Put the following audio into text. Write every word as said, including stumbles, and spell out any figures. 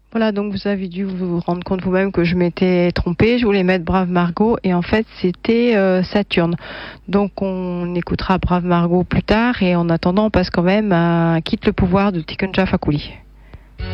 Voilà, donc vous avez dû vous rendre compte vous-même que je m'étais trompée. Je voulais mettre Brave Margot et en fait c'était euh, Saturne. Donc on écoutera Brave Margot plus tard et en attendant on passe quand même à Quitte le pouvoir de Tikunja Fakoly.